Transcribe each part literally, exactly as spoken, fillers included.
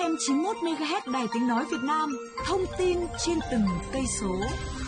em chín mươi mốt mê ga héc Đài Tiếng Nói Việt Nam, thông tin trên từng cây số.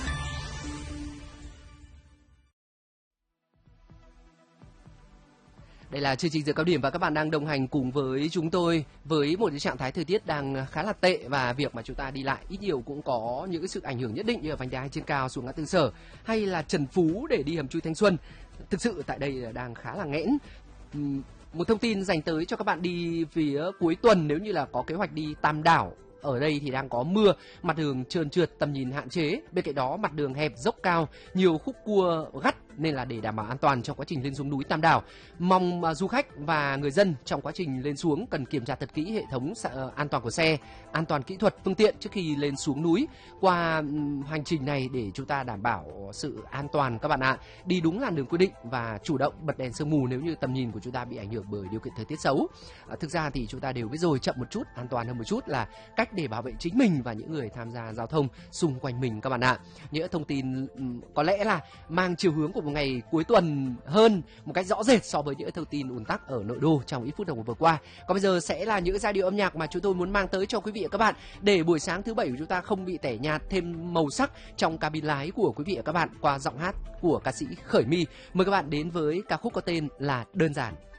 Đây là chương trình Giờ Cao Điểm và các bạn đang đồng hành cùng với chúng tôi với một cái trạng thái thời tiết đang khá là tệ, và việc mà chúng ta đi lại ít nhiều cũng có những cái sự ảnh hưởng nhất định, như ở vành đai trên cao xuống ngã tư Sở hay là Trần Phú để đi hầm chui Thanh Xuân. Thực sự tại đây đang khá là nghẽn. Một thông tin dành tới cho các bạn đi phía cuối tuần, nếu như là có kế hoạch đi Tam Đảo. Ở đây thì đang có mưa, mặt đường trơn trượt, tầm nhìn hạn chế. Bên cạnh đó mặt đường hẹp, dốc cao, nhiều khúc cua gắt, nên là để đảm bảo an toàn trong quá trình lên xuống núi Tam Đảo, mong uh, du khách và người dân trong quá trình lên xuống cần kiểm tra thật kỹ hệ thống uh, an toàn của xe, an toàn kỹ thuật phương tiện trước khi lên xuống núi. Qua um, hành trình này để chúng ta đảm bảo sự an toàn các bạn ạ. Đi đúng làn đường quy định và chủ động bật đèn sương mù nếu như tầm nhìn của chúng ta bị ảnh hưởng bởi điều kiện thời tiết xấu. Uh, thực ra thì chúng ta đều biết rồi, chậm một chút, an toàn hơn một chút là cách để bảo vệ chính mình và những người tham gia giao thông xung quanh mình các bạn ạ. Những thông tin um, có lẽ là mang chiều hướng của một ngày cuối tuần hơn một cách rõ rệt so với những thông tin ùn tắc ở nội đô trong ít phút đồng hồ vừa qua. Còn bây giờ sẽ là những giai điệu âm nhạc mà chúng tôi muốn mang tới cho quý vị và các bạn để buổi sáng thứ bảy của chúng ta không bị tẻ nhạt, thêm màu sắc trong cabin lái của quý vị và các bạn qua giọng hát của ca sĩ Khởi My. Mời các bạn đến với ca khúc có tên là Đơn Giản.